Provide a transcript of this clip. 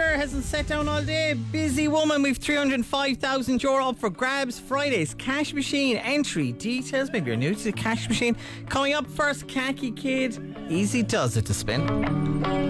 hasn't sat down all day. Busy woman. We've €305,000 up for grabs. Friday's cash machine entry details. Maybe you're new to the cash machine. Coming up first, Khaki Kid. Easy does it to spin.